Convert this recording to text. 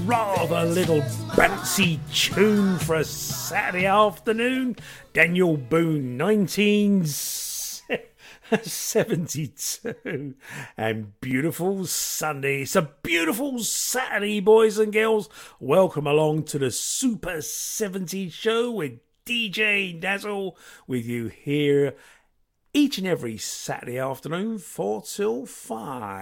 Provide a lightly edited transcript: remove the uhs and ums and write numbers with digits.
Rather little bouncy tune for a Saturday afternoon. Daniel Boone, 1972. And beautiful Sunday. It's a beautiful Saturday, boys and girls. Welcome along to the Super 70s show with DJ Dazzle with you here each and every Saturday afternoon, 4 till 5.